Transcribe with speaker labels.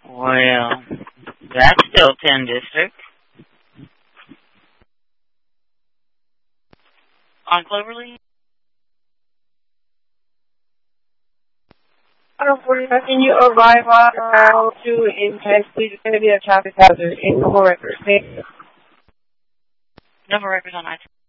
Speaker 1: Well, that's still 10 district. On Cloverleaf?
Speaker 2: When you arrive on Route 2 in Chesapeake, it's going to be a traffic hazard. It's no record.
Speaker 1: No records on I-10.